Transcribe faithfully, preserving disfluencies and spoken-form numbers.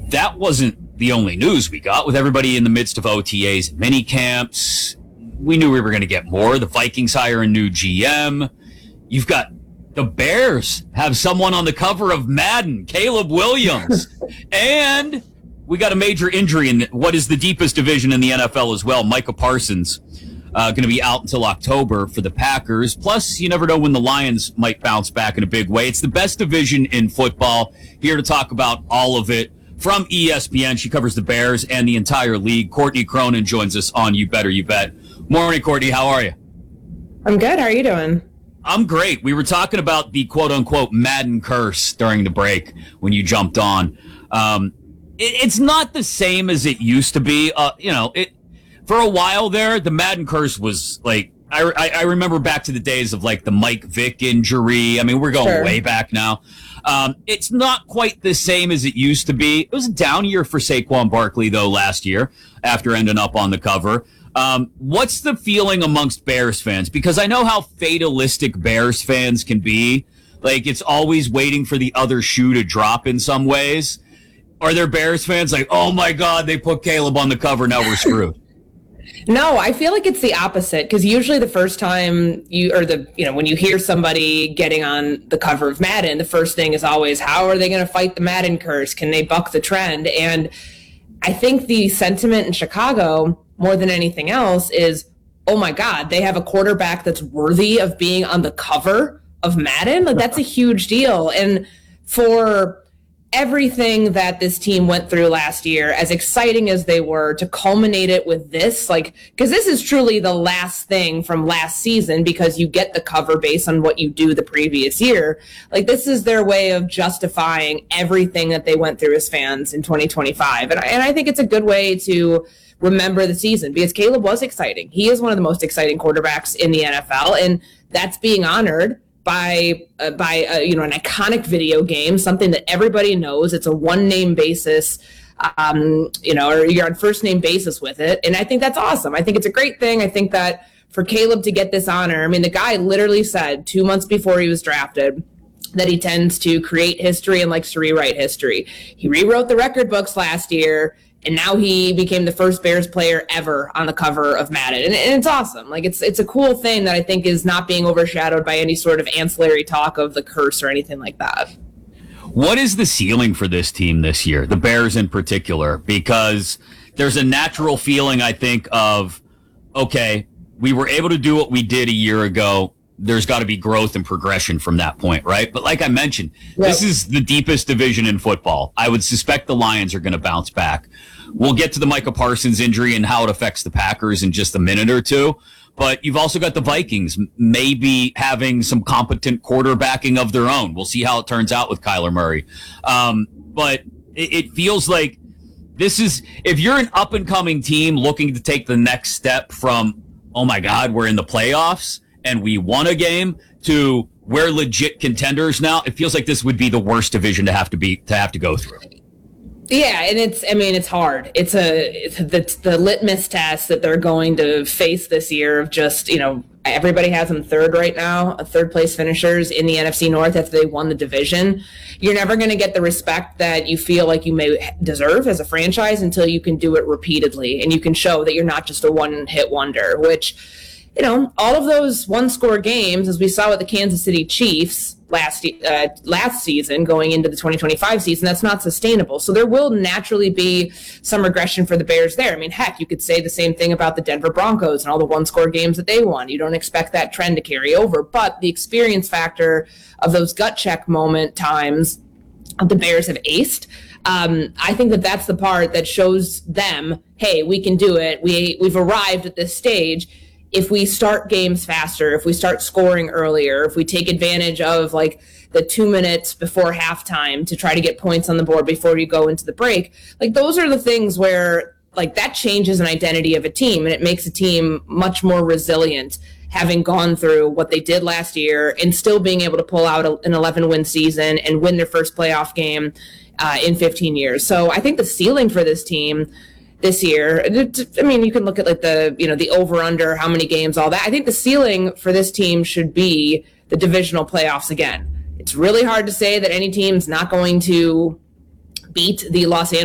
that wasn't the only news we got. With everybody in the midst of O T As and mini camps, we knew we were going to get more. The Vikings hire a new G M. You've got the Bears have someone on the cover of Madden, Caleb Williams. And we got a major injury in what is the deepest division in the N F L as well. Micah Parsons uh, going to be out until October for the Packers. Plus, you never know when the Lions might bounce back in a big way. It's the best division in football. Here to talk about all of it from E S P N. She covers the Bears and the entire league. Courtney Cronin joins us on You Better You Bet. Morning, Courtney. How are you? I'm good. How are you doing? I'm great. We were talking about the quote-unquote Madden curse during the break when you jumped on. Um, it, it's not the same as it used to be. Uh, you know, it for a while there, the Madden curse was like, I, I, I remember back to the days of like the Mike Vick injury. I mean, we're going sure. way back now. Um, it's not quite the same as it used to be. It was a down year for Saquon Barkley, though, last year after ending up on the cover. Um, what's the feeling amongst Bears fans? Because I know how fatalistic Bears fans can be. Like, it's always waiting for the other shoe to drop in some ways. Are there Bears fans like, oh, my God, they put Caleb on the cover, now we're screwed? No, I feel like it's the opposite, because usually the first time you or the, you know, when you hear somebody getting on the cover of Madden, the first thing is always, how are they going to fight the Madden curse? Can they buck the trend? And I think the sentiment in Chicago, more than anything else, is, oh my God, they have a quarterback that's worthy of being on the cover of Madden. Like, that's a huge deal. And for everything that this team went through last year, as exciting as they were, to culminate it with this, like, because this is truly the last thing from last season, because you get the cover based on what you do the previous year. Like, this is their way of justifying everything that they went through as fans in twenty twenty-five. And I, and I think it's a good way to remember the season, because Caleb was exciting. He is one of the most exciting quarterbacks in the N F L, and that's being honored by uh, by uh, you know, an iconic video game, something that everybody knows. It's a one name basis, um, you know, or you're on first name basis with it, and I think that's awesome. I think it's a great thing. I think that for Caleb to get this honor, I mean, the guy literally said two months before he was drafted that he tends to create history and likes to rewrite history. He rewrote the record books last year, and now he became the first Bears player ever on the cover of Madden. And, and it's awesome. Like, it's it's a cool thing that I think is not being overshadowed by any sort of ancillary talk of the curse or anything like that. What is the ceiling for this team this year, the Bears in particular? Because there's a natural feeling, I think, of, okay, we were able to do what we did a year ago. There's got to be growth and progression from that point, right? But like I mentioned, yep. This is the deepest division in football. I would suspect the Lions are going to bounce back. We'll get to the Micah Parsons injury and how it affects the Packers in just a minute or two. But you've also got the Vikings maybe having some competent quarterbacking of their own. We'll see how it turns out with Kyler Murray. Um, but it, it feels like this is, if you're an up-and-coming team looking to take the next step from, oh my God, we're in the playoffs and we won a game, to we're legit contenders now, it feels like this would be the worst division to have to be to have to go through. Yeah, and it's, I mean, it's hard. It's a, it's the, the litmus test that they're going to face this year of just, you know, everybody has them third right now, third place finishers in the N F C North after they won the division. You're never going to get the respect that you feel like you may deserve as a franchise until you can do it repeatedly and you can show that you're not just a one-hit wonder, which, you know, all of those one-score games, as we saw with the Kansas City Chiefs last uh, last season going into the twenty twenty-five season, that's not sustainable. So there will naturally be some regression for the Bears there. I mean, heck, you could say the same thing about the Denver Broncos and all the one-score games that they won. You don't expect that trend to carry over. But the experience factor of those gut check moment times the Bears have aced, Um, I think that that's the part that shows them, hey, we can do it. We, we've arrived at this stage. If we start games faster, if we start scoring earlier, if we take advantage of like the two minutes before halftime to try to get points on the board before you go into the break, like those are the things where like that changes an identity of a team and it makes a team much more resilient, having gone through what they did last year and still being able to pull out a, an eleven win season and win their first playoff game uh, in fifteen years. So I think the ceiling for this team this year, I mean, you can look at like the, you know, the over under, how many games, all that. I think the ceiling for this team should be the divisional playoffs again. It's really hard to say that any team's not going to beat the Los Angeles